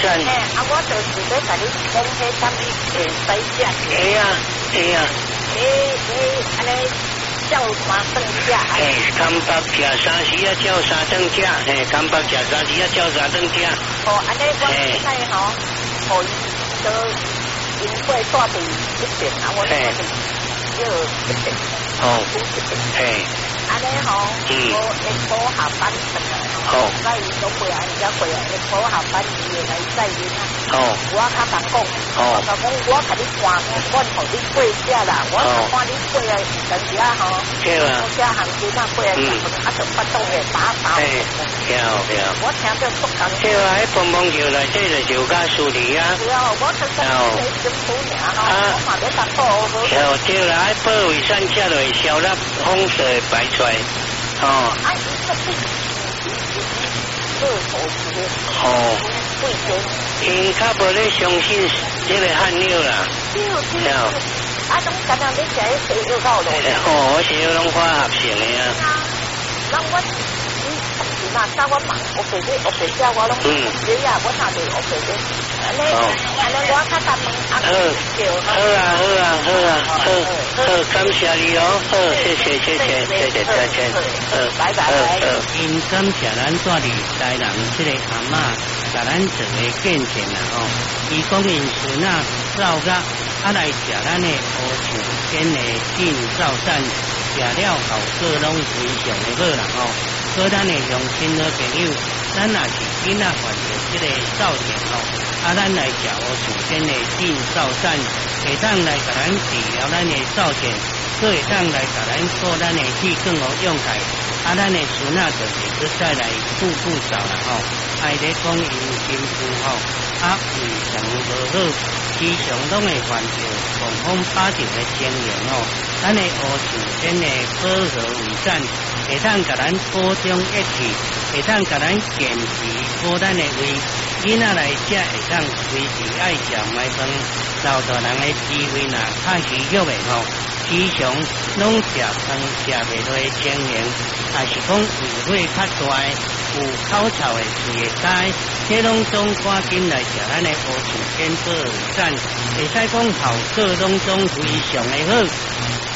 善。 我就是要甲你讲迄啥物会使食。 哎呀，哎呀。 安尼叫啥顿食？ 干北食3时啊，叫3顿食。干北食3时啊，叫3顿食。 安尼我现在互伊都因过住伫一边啊，我住伫要一边。安尼我下晡下班回来再拢回来，人家回来下晡下班伊来载恁啊。我较难讲，我甲讲我甲你看，我互你过食啦，我看你过来，但是我食行情过来食饭，就发动的打。我听到不讲。 对啊，迄蹦蹦球内底就有加树梨啊。 对啊，我才在政府尔我嘛要甲保护。 对啦，迄保卫伞吃落会消纳风水排出来。因较无咧相信这个汗尿啦。 拢干那咧食迄西药膏咯。 我西药拢化合成的啊。 那我那我嘛，我白日我拢日呀，我哪里我白日？安尼我较担心好，感谢你哦，好，谢谢，再见， 拜拜。 因感谢咱住伫台南这个阿嬷，甲咱做个见证啦伊讲因孙仔走甲来食咱的乌树鲜的进灶散，食了后果拢非常的好啦所以咱的乡亲好朋友，咱若是囡仔患着这个燥症咱来食乌树鲜的进灶散，会当来甲咱治疗咱的燥症，佫会当来甲咱做咱的气更好用台，咱的孙仔就会去再来步步走啦爱咧讲因辛苦胃肠无好，时常拢会患着狂风巴掌的情形咱的乌树鲜的保和胃散，会当甲咱补充益气，会当甲咱健脾补咱的胃。囡仔来食会当随时爱食麦饭，老大人的智慧若较虚弱的时常拢食饭食袂落的情形，还是讲胃火较大，有口臭的喙会干，这拢总赶紧来食咱的乌树鲜保胃散，会使讲效果拢总非常的好。